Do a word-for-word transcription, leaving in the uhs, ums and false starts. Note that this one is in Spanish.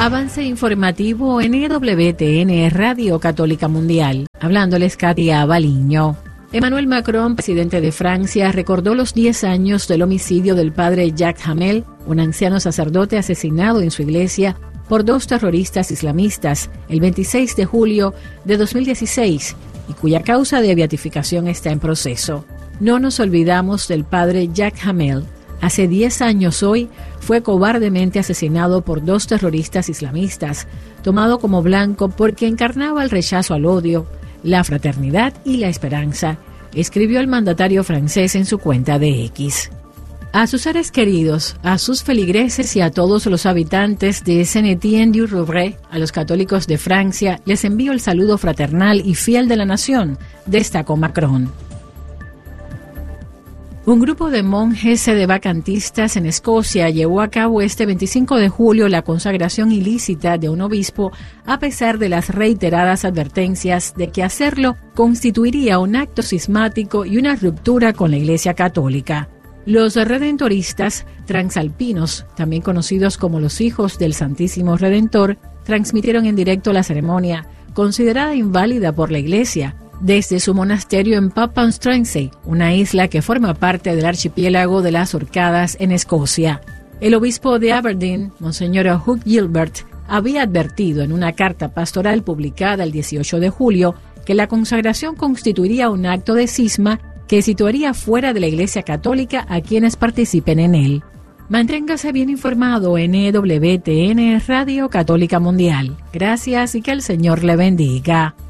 Avance informativo en E W T N Radio Católica Mundial. Hablándoles Katia Baliño. Emmanuel Macron, presidente de Francia, recordó los diez años del homicidio del padre Jacques Hamel, un anciano sacerdote asesinado en su iglesia por dos terroristas islamistas el veintiséis de julio de dos mil dieciséis y cuya causa de beatificación está en proceso. No nos olvidamos del padre Jacques Hamel. Hace diez años hoy fue cobardemente asesinado por dos terroristas islamistas, tomado como blanco porque encarnaba el rechazo al odio, la fraternidad y la esperanza, escribió el mandatario francés en su cuenta de X. A sus seres queridos, a sus feligreses y a todos los habitantes de Saint-Étienne-du-Rouvray, a los católicos de Francia, les envío el saludo fraternal y fiel de la nación, destacó Macron. Un grupo de monjes sedevacantistas en Escocia llevó a cabo este veinticinco de julio la consagración ilícita de un obispo, a pesar de las reiteradas advertencias de que hacerlo constituiría un acto cismático y una ruptura con la Iglesia Católica. Los redentoristas transalpinos, también conocidos como los Hijos del Santísimo Redentor, transmitieron en directo la ceremonia, considerada inválida por la Iglesia, desde su monasterio en Papenstrense, una isla que forma parte del archipiélago de las Orcadas en Escocia. El obispo de Aberdeen, Monseñor Hugh Gilbert, había advertido en una carta pastoral publicada el dieciocho de julio que la consagración constituiría un acto de cisma que situaría fuera de la Iglesia Católica a quienes participen en él. Manténgase bien informado en E W T N Radio Católica Mundial. Gracias y que el Señor le bendiga.